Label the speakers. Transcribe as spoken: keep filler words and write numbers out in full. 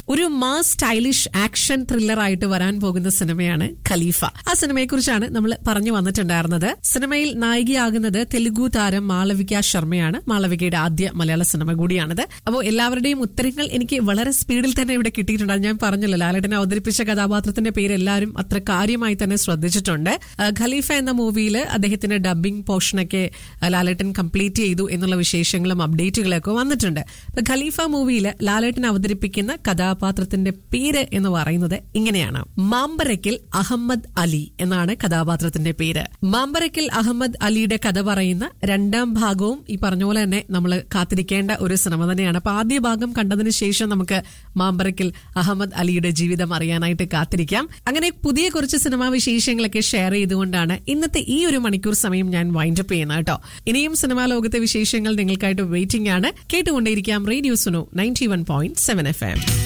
Speaker 1: ഒരു mass stylish action thriller ആയിട്ട് വരാൻ പോകുന്ന സിനിമയാണ് ഖലീഫ. ആ സിനിമയെ കുറിച്ചാണ് നമ്മൾ പറഞ്ഞു വന്നിട്ടുണ്ടായിരുന്നത്. സിനിമയിൽ നായികയാകുന്നത് തെലുഗു താരം മാളവിക ശർമ്മയാണ്. മാളവികയുടെ ആദ്യ മലയാള സിനിമ കൂടിയാണിത്. അപ്പോൾ എല്ലാവരുടെയും ഉത്തരങ്ങൾ എനിക്ക് വളരെ സ്പീഡിൽ തന്നെ ഇവിടെ കിട്ടിയിട്ടുണ്ട്. ഞാൻ പറഞ്ഞല്ലോ, ലാലേട്ടനെ അവതരിപ്പിച്ച കഥാപാത്രത്തിന്റെ പേര് എല്ലാവരും അത്ര കാര്യമായി തന്നെ ശ്രദ്ധിച്ചിട്ടുണ്ട്. ഖലീഫ എന്ന മൂവിയിൽ അദ്ദേഹത്തിന്റെ ഡബ്ബിംഗ് പോർഷനൊക്കെ ലാലേട്ടൻ കംപ്ലീറ്റ് ചെയ്തു എന്നുള്ള വിശേഷങ്ങളും അപ്ഡേറ്റുകളൊക്കെ വന്നിട്ടുണ്ട്. ഇപ്പൊ ഖലീഫ മൂവിയിൽ ലാലേട്ടൻ അവതരിപ്പിക്കുന്ന കഥാപാത്രത്തിന്റെ പേര് എന്ന് പറയുന്നത് ഇങ്ങനെയാണ്: മാമ്പരക്കിൽ അഹമ്മദ് അലി എന്നാണ് കഥാപാത്രത്തിന്റെ പേര്. മാമ്പരക്കിൽ അഹമ്മദ് അലിയുടെ കഥ പറയുന്ന രണ്ടാം ഭാഗവും ഈ പറഞ്ഞ പോലെ തന്നെ നമ്മൾ കാത്തിരിക്കേണ്ട ഒരു സിനിമ തന്നെയാണ്. അപ്പൊ ആദ്യ ഭാഗം കണ്ടതിന് ശേഷം നമുക്ക് മാമ്പരക്കിൽ അഹമ്മദ് അലിയുടെ ജീവിതം അറിയാനായിട്ട് കാത്തിരിക്കാം. അങ്ങനെ പുതിയ കുറച്ച് സിനിമാ വിശേഷങ്ങളൊക്കെ ഷെയർ ചെയ്തുകൊണ്ടാണ് ഇന്നത്തെ ഈ ഒരു മണിക്കൂർ സമയം ഞാൻ വൈൻഡപ്പ് ചെയ്യുന്നത് കേട്ടോ. ഇനിയും സിനിമാ ലോകത്തെ വിശേഷങ്ങൾ നിങ്ങൾക്കായിട്ട് വെയിറ്റിംഗ് ആണ്. കേട്ടുകൊണ്ടേയിരിക്കാം radio Suno ninety one point seven F M.